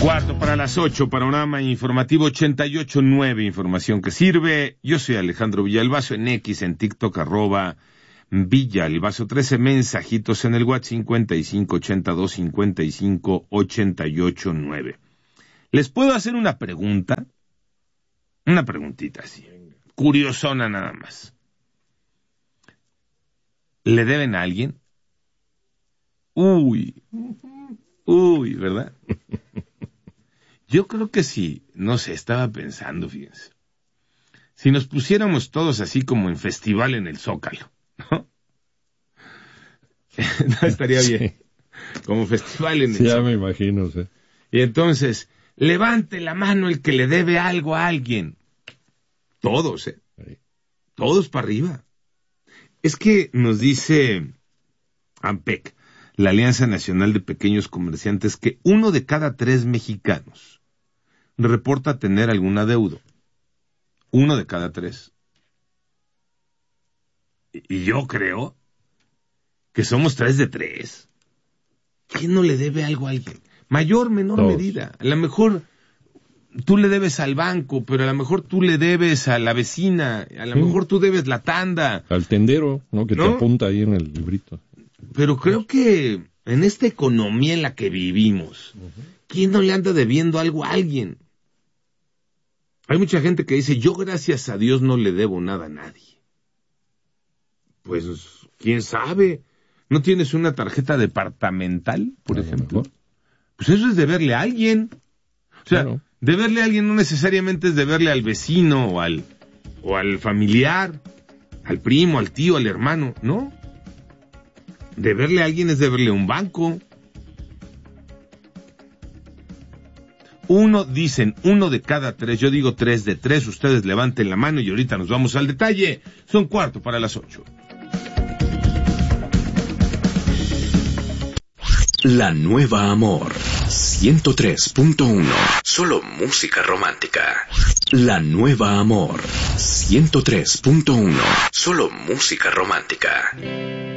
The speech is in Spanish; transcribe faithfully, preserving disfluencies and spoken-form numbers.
Cuarto para las ocho, panorama informativo ochenta y ocho punto nueve, información que sirve. Yo soy Alejandro Villalbazo, en X, en TikTok, arroba Villalbazo trece, mensajitos en el WhatsApp cincuenta y cinco ochenta y dos cincuenta y cinco ochenta y ocho nueve. ¿Les puedo hacer una pregunta? Una preguntita así, curiosona nada más. ¿Le deben a alguien? Uy, uy, ¿verdad? Yo creo que sí, no sé, estaba pensando, fíjense. Si nos pusiéramos todos así como en festival en el Zócalo, ¿no? No estaría bien. Sí. Como festival en el sí, Zócalo. Ya me imagino, sí. Y entonces, levante la mano el que le debe algo a alguien. Todos, ¿eh? Sí. Todos para arriba. Es que nos dice AMPEC, la Alianza Nacional de Pequeños Comerciantes, que uno de cada tres mexicanos reporta tener algún adeudo. Uno de cada tres. Y yo creo que somos tres de tres. ¿Quién no le debe algo a alguien? Mayor, menor Todos. medida. A lo mejor tú le debes al banco, pero a lo mejor tú le debes a la vecina, a lo sí. mejor tú debes la tanda. Al tendero, ¿no? Que ¿no? te apunta ahí en el librito. Pero creo que en esta economía en la que vivimos, uh-huh. ¿quién no le anda debiendo algo a alguien? Hay mucha gente que dice, yo gracias a Dios no le debo nada a nadie. Pues, ¿quién sabe? ¿No tienes una tarjeta departamental, por a ejemplo? Pues eso es deberle a alguien. O sea, claro. deberle a alguien no necesariamente es deberle al vecino o al, o al familiar, al primo, al tío, al hermano, ¿no? Deberle a alguien es deberle a un banco. Uno, dicen, uno de cada tres, yo digo tres de tres, ustedes levanten la mano y ahorita nos vamos al detalle. Son cuarto para las ocho. La Nueva Amor, ciento tres punto uno, solo música romántica. La Nueva Amor, ciento tres punto uno, solo música romántica.